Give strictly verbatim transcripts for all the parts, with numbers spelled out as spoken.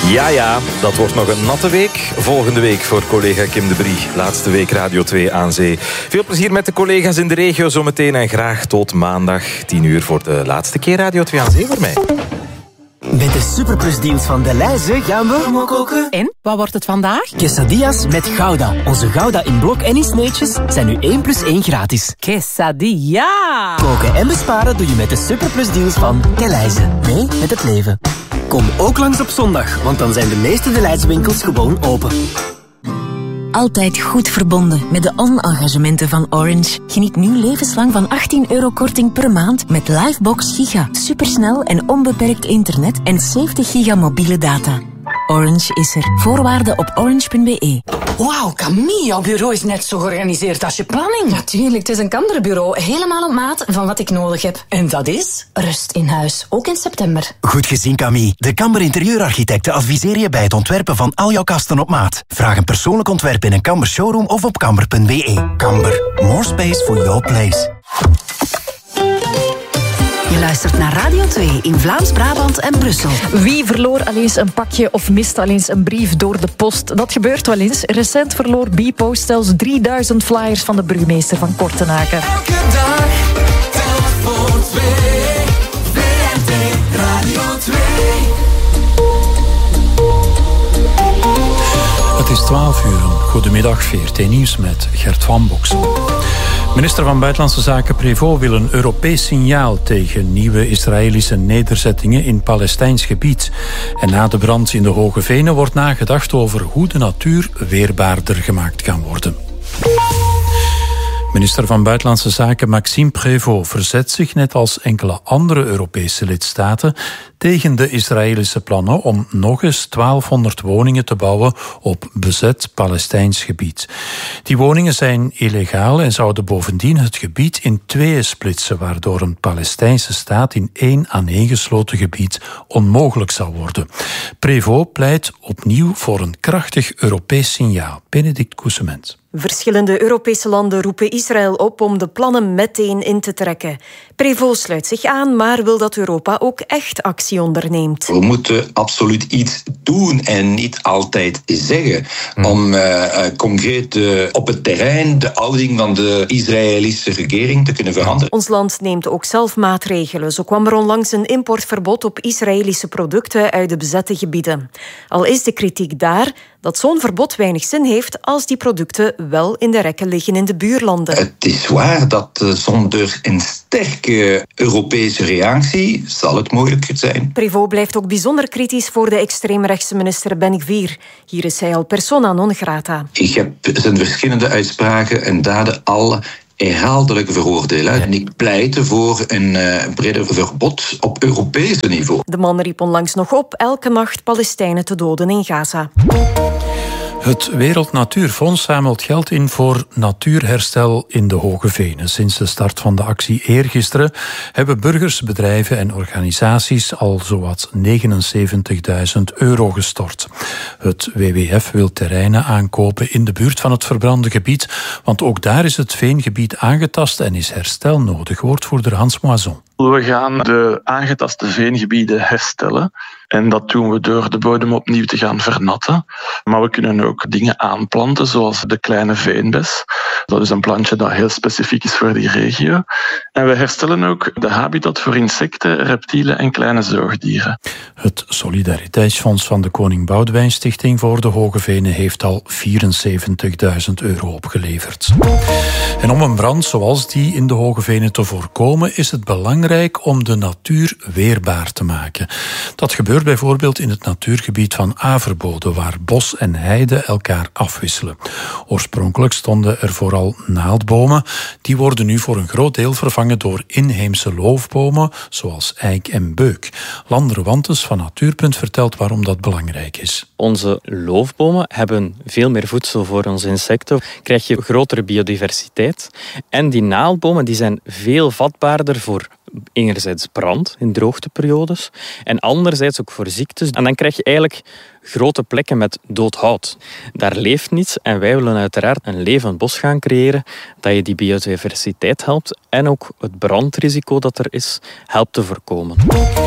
Ja, ja, dat wordt nog een natte week. Volgende week voor collega Kim de Brie. Laatste week Radio twee aan zee. Veel plezier met de collega's in de regio zometeen. En graag tot maandag tien uur voor de laatste keer Radio twee aan zee voor mij. Met de Superplusdienst van Delhaize gaan we koken. En, wat wordt het vandaag? Quesadillas met Gouda. Onze Gouda in blok en in sneetjes zijn nu één plus één gratis. Quesadilla! Koken en besparen doe je met de Superplusdeals van Delhaize. Mee met het leven. Kom ook langs op zondag, want dan zijn de meeste Delhaize winkels gewoon open. Altijd goed verbonden met de on-engagementen van Orange. Geniet nu levenslang van achttien euro korting per maand met Livebox Giga. Supersnel en onbeperkt internet en zeventig giga mobiele data. Orange is er. Voorwaarden op orange punt b e. Wauw, Camille, jouw bureau is net zo georganiseerd als je planning. Natuurlijk, het is een kanderbureau. Helemaal op maat van wat ik nodig heb. En dat is? Rust in huis, ook in september. Goed gezien, Camille. De Kamber Interieurarchitecten adviseren je bij het ontwerpen van al jouw kasten op maat. Vraag een persoonlijk ontwerp in een Kamber showroom of op kamber punt b e. Kamber, more space for your place. Je luistert naar Radio twee in Vlaams-Brabant en Brussel. Wie verloor al eens een pakje of miste al eens een brief door de post? Dat gebeurt wel eens. Recent verloor Bpost zelfs drieduizend flyers van de burgemeester van Kortenaken. Elke dag telt voor twee. V R T Radio twee. Het is twaalf uur. Goedemiddag, V R T Nieuws met Gert van Boksel. Minister van Buitenlandse Zaken Prévost wil een Europees signaal tegen nieuwe Israëlische nederzettingen in Palestijns gebied. En na de brand in de Hoge Venen wordt nagedacht over hoe de natuur weerbaarder gemaakt kan worden. Minister van Buitenlandse Zaken Maxime Prévost verzet zich net als enkele andere Europese lidstaten tegen de Israëlische plannen om nog eens twaalfhonderd woningen te bouwen op bezet Palestijns gebied. Die woningen zijn illegaal en zouden bovendien het gebied in tweeën splitsen, waardoor een Palestijnse staat in één aaneengesloten gebied onmogelijk zou worden. Prévost pleit opnieuw voor een krachtig Europees signaal. Benedict Coussement. Verschillende Europese landen roepen Israël op om de plannen meteen in te trekken. Prévost sluit zich aan, maar wil dat Europa ook echt actie onderneemt. We moeten absoluut iets doen en niet altijd zeggen. Hmm. Om uh, concreet uh, op het terrein de houding van de Israëlische regering te kunnen veranderen. Ons land neemt ook zelf maatregelen. Zo kwam er onlangs een importverbod op Israëlische producten uit de bezette gebieden. Al is de kritiek daar dat zo'n verbod weinig zin heeft als die producten wel in de rekken liggen in de buurlanden. Het is waar dat uh, zonder een sterke Europese reactie zal het moeilijker zijn. Prévost blijft ook bijzonder kritisch voor de extreemrechtse minister Ben-Gvir. Hier is hij al persona non grata. Ik heb zijn verschillende uitspraken en daden al herhaaldelijk veroordelen. En ik pleitte voor een uh, breder verbod op Europees niveau. De man riep onlangs nog op elke nacht Palestijnen te doden in Gaza. Het Wereld Natuurfonds zamelt geld in voor natuurherstel in de Hoge Venen. Sinds de start van de actie eergisteren hebben burgers, bedrijven en organisaties al zowat negenenzeventigduizend euro gestort. Het W W F wil terreinen aankopen in de buurt van het verbrande gebied, want ook daar is het veengebied aangetast en is herstel nodig. Woordvoerder Hans Moison. We gaan de aangetaste veengebieden herstellen. En dat doen we door de bodem opnieuw te gaan vernatten. Maar we kunnen ook dingen aanplanten, zoals de kleine veenbes. Dat is een plantje dat heel specifiek is voor die regio. En we herstellen ook de habitat voor insecten, reptielen en kleine zoogdieren. Het Solidariteitsfonds van de Koning Boudewijn Stichting voor de Hoge Venen heeft al vierenzeventigduizend euro opgeleverd. En om een brand zoals die in de Hoge Venen te voorkomen, is het belangrijk om de natuur weerbaar te maken. Dat gebeurt bijvoorbeeld in het natuurgebied van Averbode, waar bos en heide elkaar afwisselen. Oorspronkelijk stonden er vooral naaldbomen. Die worden nu voor een groot deel vervangen door inheemse loofbomen, zoals eik en beuk. Landre Wantes van Natuurpunt vertelt waarom dat belangrijk is. Onze loofbomen hebben veel meer voedsel voor onze insecten. Krijg je grotere biodiversiteit. En die naaldbomen die zijn veel vatbaarder voor enerzijds brand in droogteperiodes en anderzijds ook voor ziektes. En dan krijg je eigenlijk grote plekken met dood hout. Daar leeft niets en wij willen uiteraard een levend bos gaan creëren dat je die biodiversiteit helpt en ook het brandrisico dat er is helpt te voorkomen.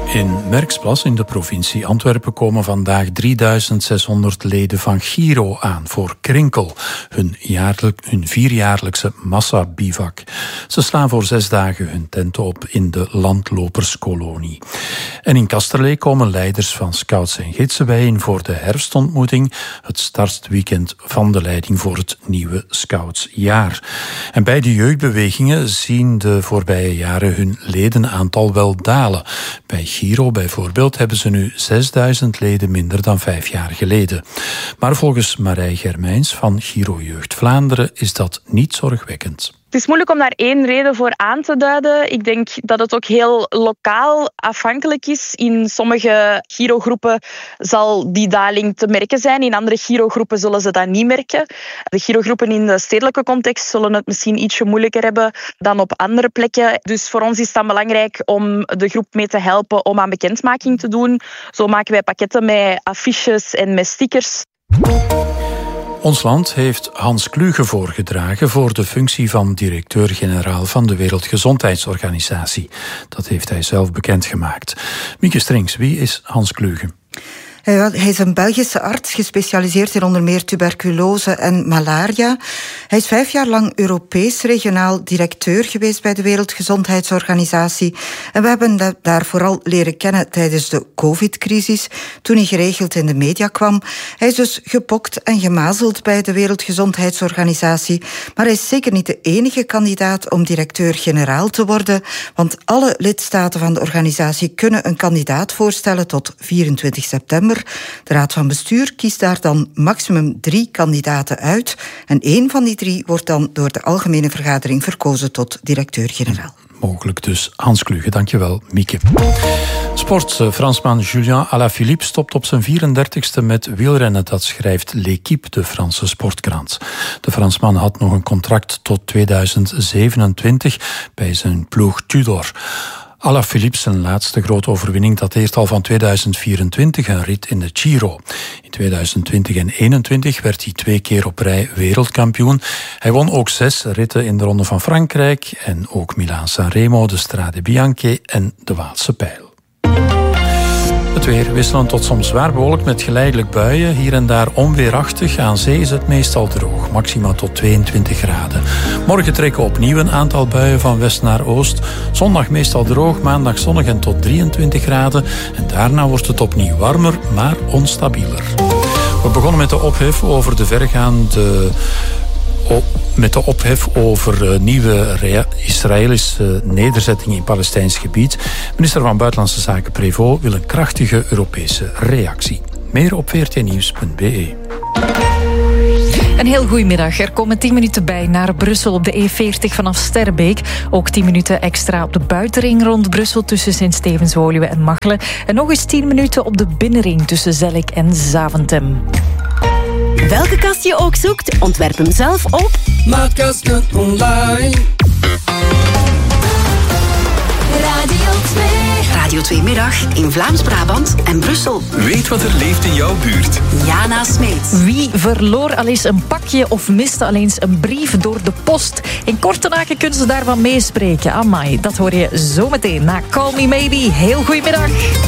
In Merksplas in de provincie Antwerpen komen vandaag drieduizend zeshonderd leden van Giro aan voor Krinkel, hun, jaarlijk, hun vierjaarlijkse massa-bivak. Ze slaan voor zes dagen hun tenten op in de landloperskolonie. En in Kasterlee komen leiders van scouts en gidsen bijeen voor de herfstontmoeting, het startweekend van de leiding voor het nieuwe scoutsjaar. En bij de jeugdbewegingen zien de voorbije jaren hun ledenaantal wel dalen. Bij Giro bijvoorbeeld hebben ze nu zesduizend leden minder dan vijf jaar geleden. Maar volgens Marij Germijns van Giro Jeugd Vlaanderen is dat niet zorgwekkend. Het is moeilijk om daar één reden voor aan te duiden. Ik denk dat het ook heel lokaal afhankelijk is. In sommige Giro-groepen zal die daling te merken zijn. In andere Giro-groepen zullen ze dat niet merken. De Giro-groepen in de stedelijke context zullen het misschien ietsje moeilijker hebben dan op andere plekken. Dus voor ons is het dan belangrijk om de groep mee te helpen om aan bekendmaking te doen. Zo maken wij pakketten met affiches en met stickers. Ons land heeft Hans Kluge voorgedragen voor de functie van directeur-generaal van de Wereldgezondheidsorganisatie. Dat heeft hij zelf bekendgemaakt. Mieke Strings, wie is Hans Kluge? Hij is een Belgische arts, gespecialiseerd in onder meer tuberculose en malaria. Hij is vijf jaar lang Europees regionaal directeur geweest bij de Wereldgezondheidsorganisatie. En we hebben hem daar vooral leren kennen tijdens de covid-crisis, toen hij geregeld in de media kwam. Hij is dus gepokt en gemazeld bij de Wereldgezondheidsorganisatie. Maar hij is zeker niet de enige kandidaat om directeur-generaal te worden, want alle lidstaten van de organisatie kunnen een kandidaat voorstellen tot vierentwintig september. De Raad van Bestuur kiest daar dan maximum drie kandidaten uit. En één van die drie wordt dan door de Algemene Vergadering verkozen tot directeur-generaal. Mogelijk dus Hans Kluge. Dankjewel, Mieke. Sport. Fransman Julien Alaphilippe stopt op zijn vierendertigste met wielrennen. Dat schrijft L'Équipe, de Franse sportkrant. De Fransman had nog een contract tot tweeduizend zevenentwintig bij zijn ploeg Tudor. Alaphilippe zijn laatste grote overwinning dateert al van tweeduizend vierentwintig, een rit in de Giro. In tweeduizend twintig en eenentwintig werd hij twee keer op rij wereldkampioen. Hij won ook zes ritten in de Ronde van Frankrijk en ook Milaan-San Remo, de Strade Bianche en de Waalse Pijl. Het weer wisselend tot soms zwaar bewolkt met geleidelijk buien. Hier en daar onweerachtig. Aan zee is het meestal droog. Maxima tot tweeëntwintig graden. Morgen trekken opnieuw een aantal buien van west naar oost. Zondag meestal droog. Maandag zonnig en tot drieëntwintig graden. En daarna wordt het opnieuw warmer, maar onstabieler. We begonnen met de ophef over de vergaande... met de ophef over nieuwe Israëlische nederzettingen in Palestijns gebied. Minister van Buitenlandse Zaken Prévost wil een krachtige Europese reactie. Meer op v r t nieuws punt b e. Een heel goedemiddag. Er komen tien minuten bij naar Brussel op de E veertig vanaf Sterbeek. Ook tien minuten extra op de buitenring rond Brussel tussen Sint-Stevens-Woluwe en Machelen. En nog eens tien minuten op de binnenring tussen Zellik en Zaventem. Welke kast je ook zoekt, ontwerp hem zelf op Maatkasten online. Radio twee. Radio twee Middag in Vlaams-Brabant en Brussel. Weet wat er leeft in jouw buurt. Jana Smeets. Wie verloor al eens een pakje of miste al eens een brief door de post? In Kortenaken kunnen ze daarvan meespreken. Amai, dat hoor je zometeen na Call Me Maybe. Heel goedemiddag.